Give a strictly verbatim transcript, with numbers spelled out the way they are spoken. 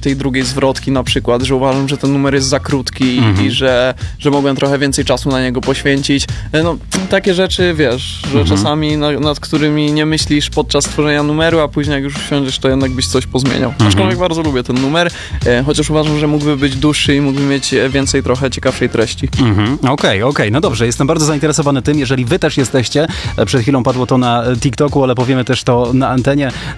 tej drugiej zwrotki na przykład, że uważam, że ten numer jest za krótki mhm. i że, że mogłem trochę więcej czasu na niego poświęcić. No, takie rzeczy, wiesz, że mhm. czasami na, nad którymi nie myślisz podczas tworzenia numeru, a później jak już usiądziesz, to jednak byś coś pozmieniał. Mhm. Aczkolwiek bardzo lubię ten numer, e, chociaż uważam, że mógłby być dłuższy i mógłby mieć więcej trochę ciekawszej treści. Mhm. Okej, okay, okej, okay. No dobrze, jestem bardzo zainteresowany tym, jeżeli wy też jesteście, przed chwilą padło to na TikToku, ale powiemy też to na antenie,